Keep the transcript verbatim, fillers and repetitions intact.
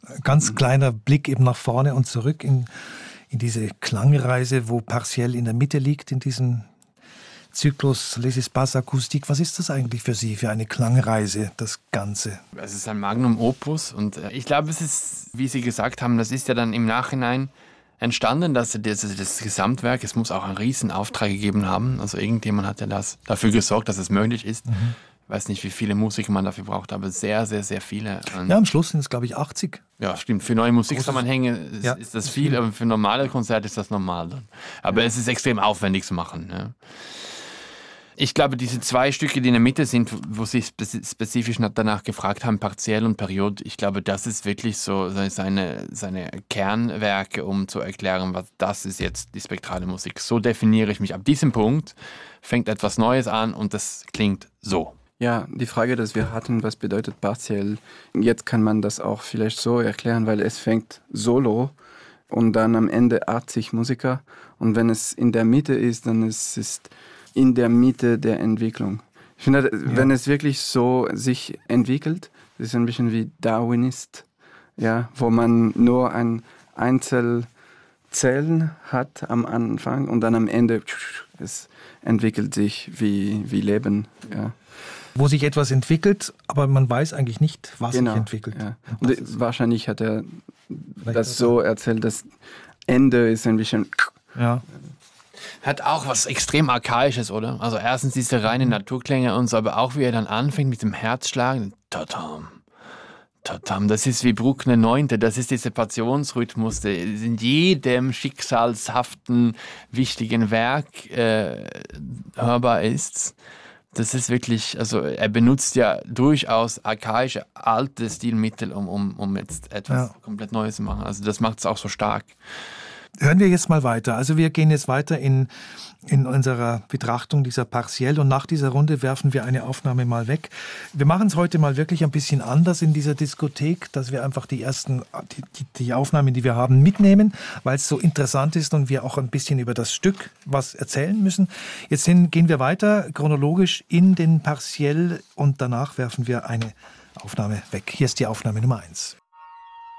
Ganz kleiner Blick eben nach vorne und zurück in, in diese Klangreise, wo partiell in der Mitte liegt, in diesem Zyklus Les Espaces Acoustiques. Was ist das eigentlich für Sie, für eine Klangreise, das Ganze? Es ist ein Magnum Opus und ich glaube, es ist, wie Sie gesagt haben, das ist ja dann im Nachhinein entstanden, dass das, das Gesamtwerk, es muss auch einen riesen Auftrag gegeben haben. Also irgendjemand hat ja das dafür gesorgt, dass es möglich ist. Mhm. Ich weiß nicht, wie viele Musiker man dafür braucht, aber sehr, sehr, sehr viele. Und ja, am Schluss sind es, glaube ich, achtzig. Ja, stimmt. Für neue Musikzusammenhänge ist, ja, ist das viel, aber für normale Konzerte ist das normal dann. Aber ja, es ist extrem aufwendig zu machen. Ja. Ich glaube, diese zwei Stücke, die in der Mitte sind, wo Sie spezifisch danach gefragt haben, partiell und Periode, ich glaube, das ist wirklich so seine, seine Kernwerke, um zu erklären, was das ist jetzt die spektrale Musik. So definiere ich mich. Ab diesem Punkt fängt etwas Neues an und das klingt so. Ja, die Frage, dass wir hatten, was bedeutet partiell? Jetzt kann man das auch vielleicht so erklären, weil es fängt solo und dann am Ende achtzig Musiker. Und wenn es in der Mitte ist, dann ist es in der Mitte der Entwicklung. Ich finde, ja, wenn es wirklich so sich entwickelt, das ist ein bisschen wie Darwinist, ja, wo man nur ein Einzelzellen hat am Anfang und dann am Ende es entwickelt sich wie, wie Leben. Ja. Wo sich etwas entwickelt, aber man weiß eigentlich nicht, was genau, sich entwickelt. Ja. Und wahrscheinlich hat er das so erzählt, das Ende ist ein bisschen... Ja. Hat auch was extrem Archaisches, oder? Also erstens diese reine Naturklänge und so, aber auch wie er dann anfängt mit dem Herzschlagen. Tatam, tatam, das ist wie Bruckner Neunte, das ist dieser Passionsrhythmus, der in jedem schicksalshaften, wichtigen Werk äh, hörbar ist. Das ist wirklich, also er benutzt ja durchaus archaische, alte Stilmittel, um, um, um jetzt etwas ja. komplett Neues zu machen. Also das macht es auch so stark. Hören wir jetzt mal weiter. Also wir gehen jetzt weiter in, in unserer Betrachtung dieser Partiell und nach dieser Runde werfen wir eine Aufnahme mal weg. Wir machen es heute mal wirklich ein bisschen anders in dieser Diskothek, dass wir einfach die ersten, die, die, die Aufnahmen, die wir haben, mitnehmen, weil es so interessant ist und wir auch ein bisschen über das Stück was erzählen müssen. Jetzt hin, gehen wir weiter chronologisch in den Partiell und danach werfen wir eine Aufnahme weg. Hier ist die Aufnahme Nummer eins.